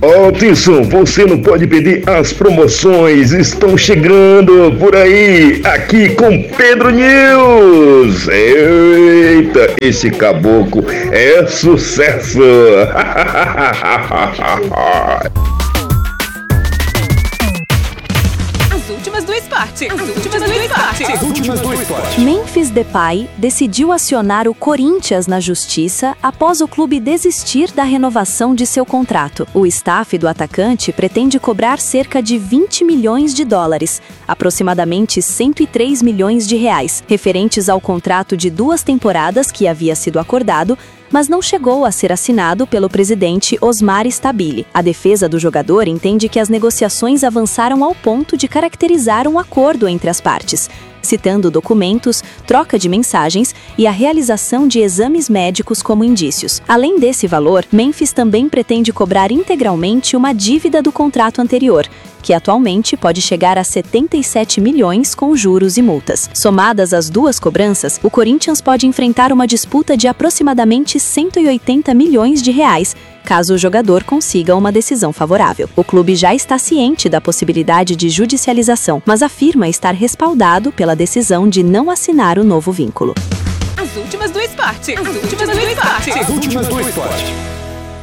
Atenção, você não pode perder as promoções, estão chegando por aí, aqui com Pedro News. Eita, esse caboclo é sucesso. As últimas do esporte. Memphis Depay decidiu acionar o Corinthians na justiça após o clube desistir da renovação de seu contrato. O staff do atacante pretende cobrar cerca de 20 milhões de dólares, aproximadamente 103 milhões de reais, referentes ao contrato de 2 temporadas que havia sido acordado, mas não chegou a ser assinado pelo presidente Osmar Stabile. A defesa do jogador entende que as negociações avançaram ao ponto de caracterizar um acordo entre as partes, citando documentos, troca de mensagens e a realização de exames médicos como indícios. Além desse valor, Memphis também pretende cobrar integralmente uma dívida do contrato anterior, que atualmente pode chegar a 77 milhões com juros e multas. Somadas as duas cobranças, o Corinthians pode enfrentar uma disputa de aproximadamente 180 milhões de reais, caso o jogador consiga uma decisão favorável. O clube já está ciente da possibilidade de judicialização, mas afirma estar respaldado pela decisão de não assinar o novo vínculo. As últimas do esporte. As últimas do esporte. As últimas do esporte.